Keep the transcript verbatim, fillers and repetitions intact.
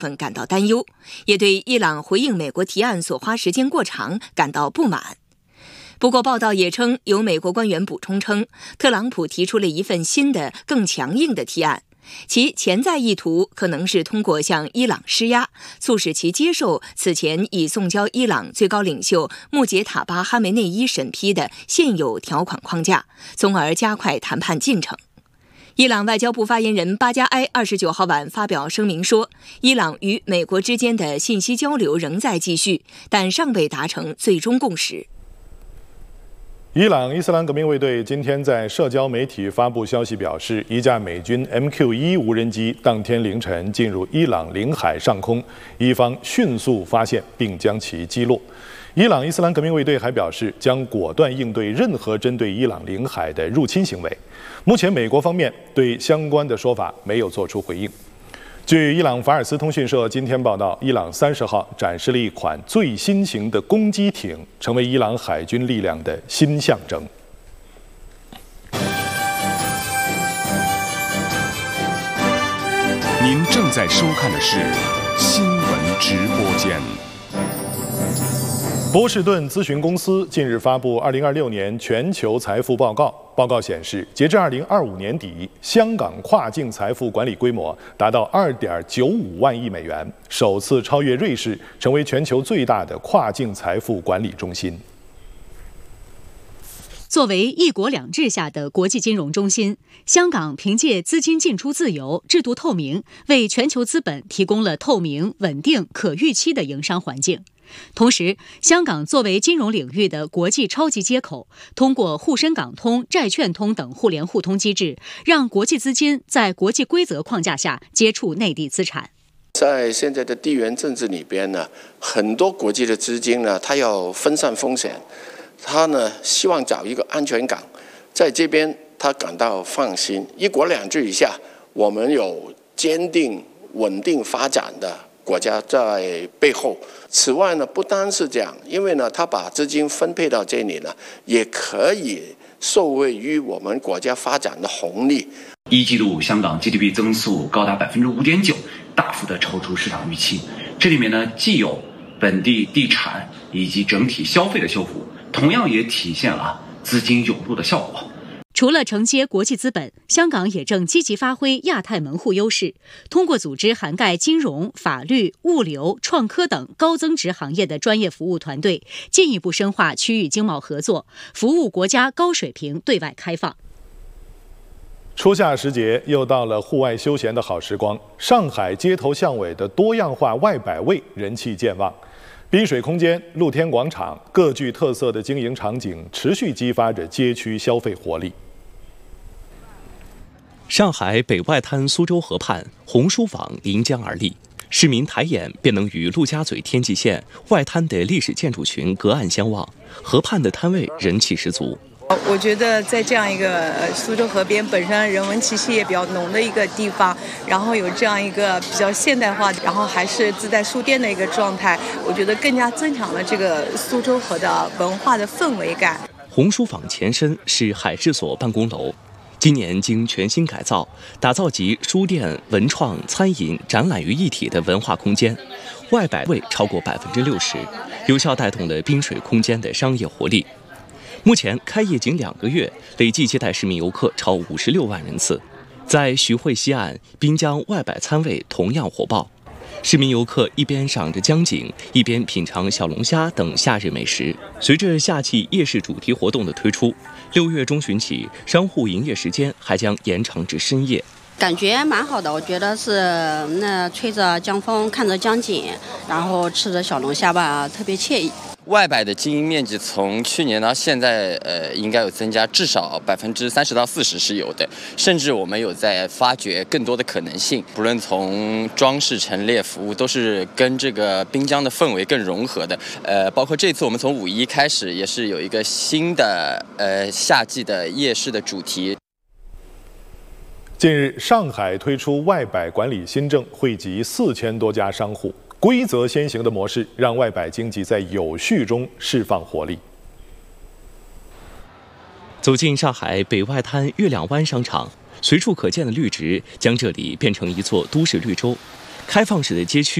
分感到担忧，也对伊朗回应美国提案所花时间过长感到不满。不过，报道也称，有美国官员补充称，特朗普提出了一份新的、更强硬的提案，其潜在意图可能是通过向伊朗施压，促使其接受此前已送交伊朗最高领袖穆杰塔巴·哈梅内伊审批的现有条款框架，从而加快谈判进程。伊朗外交部发言人巴加埃二十九号晚发表声明说，伊朗与美国之间的信息交流仍在继续，但尚未达成最终共识。 伊朗伊斯兰革命卫队今天在社交媒体发布消息表示，一架美军 M Q 一 无人机当天凌晨进入伊朗领海上空，伊方迅速发现并将其击落。伊朗伊斯兰革命卫队还表示，将果断应对任何针对伊朗领海的入侵行为。目前，美国方面对相关的说法没有做出回应。据伊朗法尔斯通讯社今天报道，伊朗三十号展示了一款最新型的攻击艇，成为伊朗海军力量的新象征。 您正在收看的是新闻直播间。 波士顿咨询公司近日发布二零二六年全球财富报告。报告显示，截至二零二五年底，香港跨境财富管理规模达到二点九五万亿美元，首次超越瑞士，成为全球最大的跨境财富管理中心。 作为一国两制下的国际金融中心，香港凭借资金进出自由、制度透明，为全球资本提供了透明、稳定、可预期的营商环境。同时，香港作为金融领域的国际超级接口，通过沪深港通、债券通等互联互通机制，让国际资金在国际规则框架下接触内地资产。 在现在的地缘政治里边呢，很多国际的资金呢，它要分散风险，它呢希望找一个安全港，在这边它感到放心。一国两制以下，我们有坚定、稳定发展的国家在背后。此外呢，不单是这样，因为呢，他把资金分配到这里呢，也可以受惠于我们国家发展的红利。 一季度香港 G D P 增速高达百分之五点九，大幅的超出市场预期。这里面呢，既有本地地产以及整体消费的修复，同样也体现了资金涌入的效果。 除了承接国际资本，香港也正积极发挥亚太门户优势，通过组织涵盖金融、法律、物流、创科等高增值行业的专业服务团队，进一步深化区域经贸合作，服务国家高水平对外开放。 初夏时节，又到了户外休闲的好时光。上海街头巷尾的多样化外摆位人气健旺，滨水空间、露天广场各具特色的经营场景，持续激发着街区消费活力。 上海北外滩苏州河畔，红书坊临江而立，市民抬眼便能与陆家嘴天际线外滩的历史建筑群隔岸相望，河畔的摊位人气十足。 我觉得在这样一个苏州河边，本身人文气息也比较浓的一个地方，然后有这样一个比较现代化，然后还是自带书店的一个状态，我觉得更加增强了这个苏州河的文化的氛围感。 红书坊前身是海事所办公楼，今年经全新改造，打造集书店、文创、餐饮、展览于一体的文化空间，外摆位超过百分之六十，有效带动了滨水空间的商业活力。目前开业仅两个月，累计接待市民游客超五十六万人次。在徐汇西岸，滨江外摆餐位同样火爆，市民游客一边赏着江景，一边品尝小龙虾等夏日美食。随着夏季夜市主题活动的推出，六月中旬起，商户营业时间还将延长至深夜。 感觉蛮好的，我觉得是那吹着江风，看着江景，然后吃着小龙虾吧，特别惬意。 外摆的经营面积从去年到现在，呃，应该有增加，至少百分之三十到四十是有的，甚至我们有在发掘更多的可能性。不论从装饰陈列服务，都是跟这个滨江的氛围更融合的。呃，包括这次我们从五一开始，也是有一个新的呃夏季的夜市的主题。 近日，上海推出外摆管理新政，惠及四千多家商户。规则先行的模式，让外摆经济在有序中释放活力。 走进上海北外滩月亮湾商场，随处可见的绿植将这里变成一座都市绿洲。 开放式的街区